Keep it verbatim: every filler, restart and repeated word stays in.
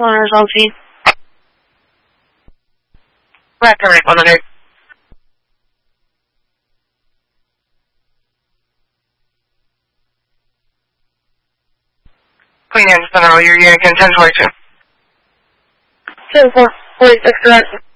Learners L G. Record one hundred. Queen Anne Center, your unit can ten twenty-two. two four forty-six direct.